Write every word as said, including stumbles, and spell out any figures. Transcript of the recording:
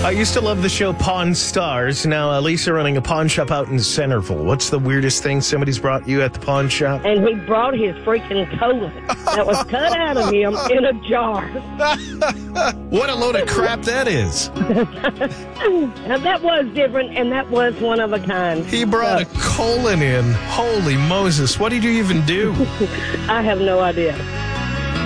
I used to love the show Pawn Stars. Now, uh, Lisa running a pawn shop out in Centerville. What's the weirdest thing somebody's brought you at the pawn shop? And he brought his freaking colon that was cut out of him in a jar. What a load of crap that is. Now, that was different, and that was one of a kind. He brought a colon in. Holy Moses. What did you even do? I have no idea.